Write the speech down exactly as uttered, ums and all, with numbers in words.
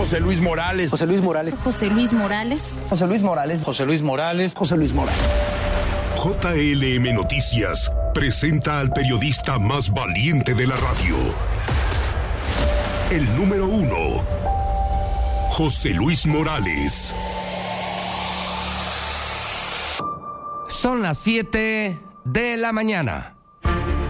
José Luis Morales. José Luis Morales. José Luis Morales. José Luis Morales. José Luis Morales. José Luis Morales. J L M Noticias presenta al periodista más valiente de la radio. El número uno, José Luis Morales. Son las siete de la mañana.